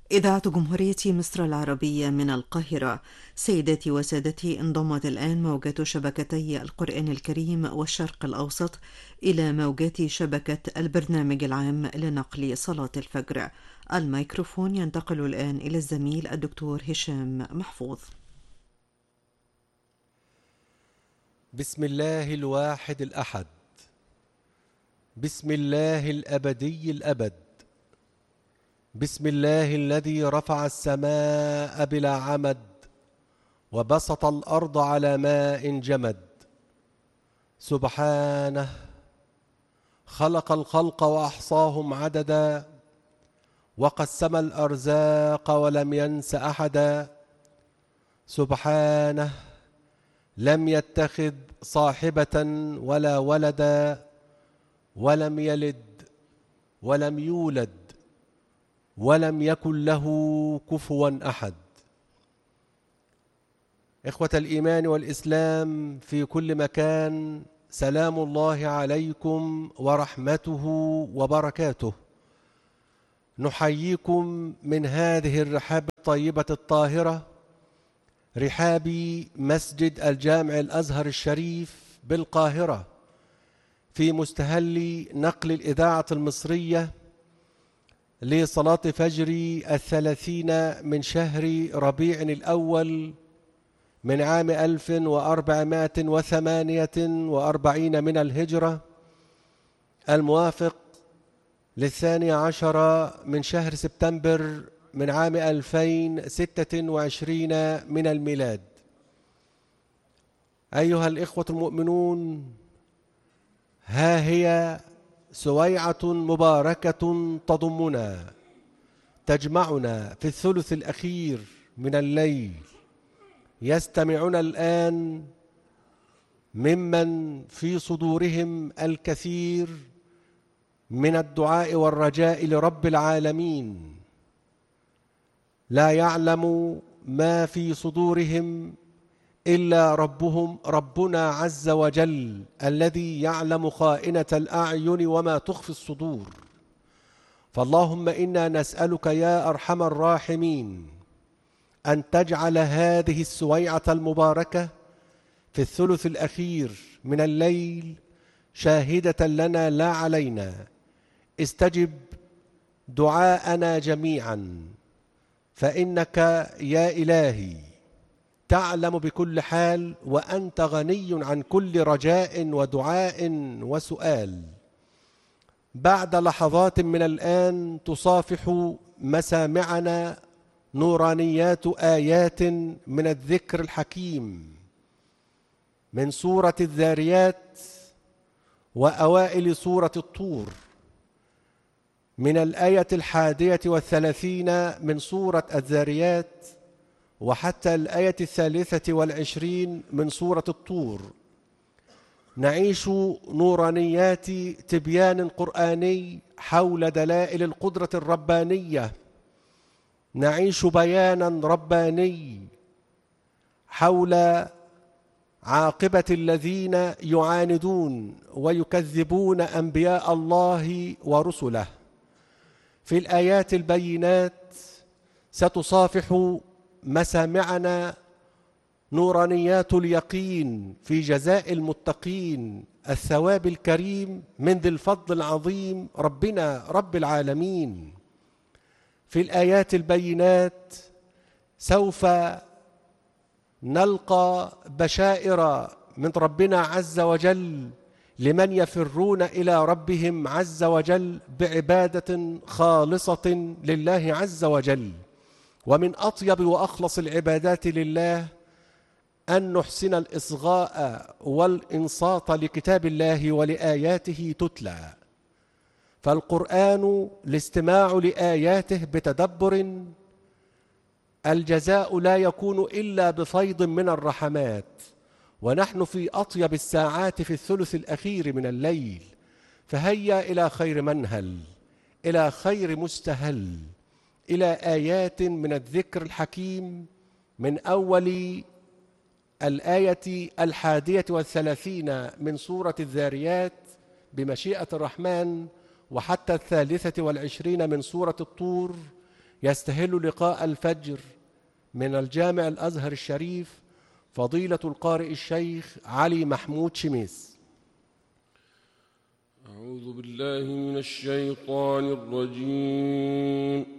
إذاعة جمهورية مصر العربية من القاهرة. سيداتي وسادتي، انضمت الآن موجات شبكتي القرآن الكريم والشرق الأوسط إلى موجات شبكة البرنامج العام لنقل صلاة الفجر. الميكروفون ينتقل الآن إلى الزميل الدكتور هشام محفوظ. بسم الله الواحد الأحد، بسم الله الأبدي الأبد، بسم الله الذي رفع السماء بلا عمد وبسط الأرض على ماء جمد. سبحانه خلق الخلق وأحصاهم عددا، وقسم الأرزاق ولم ينس أحدا. سبحانه لم يتخذ صاحبة ولا ولدا، ولم يلد ولم يولد ولم يكن له كفوا أحد. إخوة الإيمان والإسلام في كل مكان، سلام الله عليكم ورحمته وبركاته. نحييكم من هذه الرحاب الطيبة الطاهرة، رحاب مسجد الجامع الأزهر الشريف بالقاهرة، في مستهل نقل الإذاعة المصرية لصلاة فجر 30 من شهر ربيع الأول من عام 1448 من الهجرة، الموافق 12 من شهر سبتمبر من عام 2026 من الميلاد. أيها الإخوة المؤمنون، ها هي سويعة مباركة تضمنا، تجمعنا في الثلث الأخير من الليل. يستمعون الآن ممن في صدورهم الكثير من الدعاء والرجاء لرب العالمين. لا يعلم ما في صدورهم إلا ربنا عز وجل، الذي يعلم خائنة الأعين وما تخفي الصدور. فاللهم إنا نسألك يا أرحم الراحمين أن تجعل هذه السويعة المباركة في الثلث الأخير من الليل شاهدة لنا لا علينا. استجب دعاءنا جميعا، فإنك يا إلهي تعلم بكل حال، وأنت غني عن كل رجاء ودعاء وسؤال. بعد لحظات من الآن تصافح مسامعنا نورانيات آيات من الذكر الحكيم من سورة الذاريات وأوائل سورة الطور، من الآية 31 من سورة الذاريات وحتى الآية 23 من سورة الطور. نعيش نورانيات تبيان قرآني حول دلائل القدرة الربانية، نعيش بيانا رباني حول عاقبة الذين يعاندون ويكذبون أنبياء الله ورسله. في الآيات البينات ستصافح مسامعنا نورانيات اليقين في جزاء المتقين، الثواب الكريم من ذي الفضل العظيم ربنا رب العالمين. في الآيات البينات سوف نلقى بشائر من ربنا عز وجل لمن يفرون إلى ربهم عز وجل بعبادة خالصة لله عز وجل. ومن أطيب وأخلص العبادات لله أن نحسن الإصغاء والإنصات لكتاب الله ولآياته تتلى. فالقرآن الاستماع لآياته بتدبر، الجزاء لا يكون إلا بفيض من الرحمات. ونحن في أطيب الساعات في الثلث الأخير من الليل، فهيا إلى خير منهل، إلى خير مستهل، إلى آيات من الذكر الحكيم، من أول الآية 31 من سورة الذاريات بمشيئة الرحمن وحتى 23 من سورة الطور، يستهل لقاء الفجر من الجامع الأزهر الشريف فضيلة القارئ الشيخ علي محمود شميس. أعوذ بالله من الشيطان الرجيم.